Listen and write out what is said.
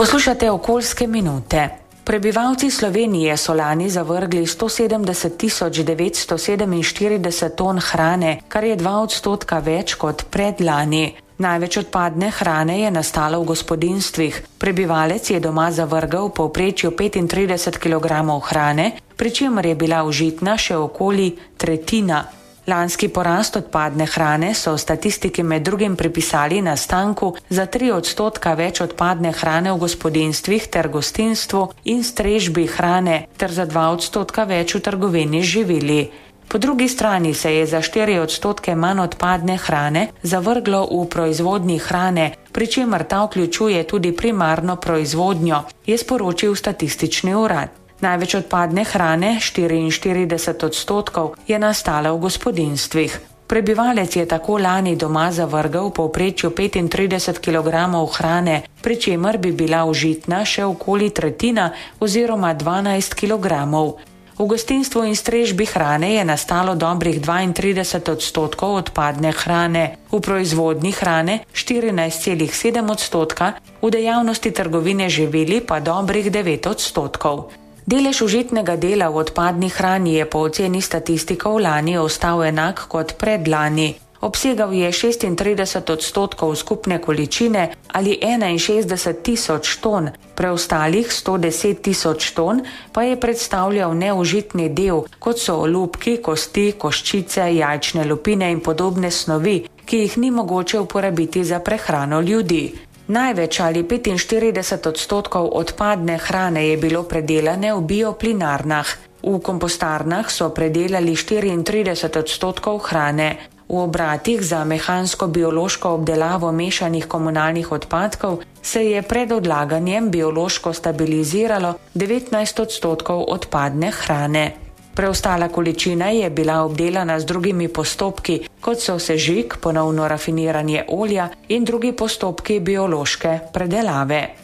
Poslušate okoljske minute. Prebivalci Slovenije so lani zavrgli 170 947 ton hrane, kar je 2% več kot predlani. Največ odpadne hrane je nastalo v gospodinjstvih. Prebivalec je doma zavrgal v povprečju 35 kg hrane, pri čemer je bila užitna še okoli tretjina. Lanski porast odpadne hrane so statistiki med drugim pripisali nastanku za 3% več odpadne hrane v gospodinjstvih ter gostinstvu in strežbi hrane ter za 2% več v trgovini z živili. Po drugi strani se je za 4% manj odpadne hrane zavrglo v proizvodnji hrane, pri čemer ta vključuje tudi primarno proizvodnjo, je sporočil statistični urad. Največ odpadne hrane, 44%, je nastalo v gospodinjstvih. Prebivalec je tako lani doma zavrgal v povprečju 35 kg hrane, pri čemer bi bila užitna še okoli tretjina oziroma 12 kg. V gostinstvu in strežbi hrane je nastalo dobrih 32% odpadne hrane, v proizvodnji hrane 14,7%, v dejavnosti trgovine živili pa dobrih 9%. Delež užitnega dela v odpadni hrani je po oceni statistikov lani ostal enak kot predlani. Obsegal je 36% skupne količine ali 61 tisoč ton, preostalih 110 tisoč ton pa je predstavljal neužitni del, kot so olupki, kosti, koščice, jajčne lupine in podobne snovi, ki jih ni mogoče uporabiti za prehrano ljudi. Največ ali 45% odpadne hrane je bilo predelane v bioplinarnah. V kompostarnah so predelali 34% hrane. V obratih za mehansko-biološko obdelavo mešanih komunalnih odpadkov se je pred odlaganjem biološko stabiliziralo 19% odpadne hrane. Preostala količina je bila obdelana z drugimi postopki, kot so sežig, ponovno rafiniranje olja in drugi postopki biološke predelave.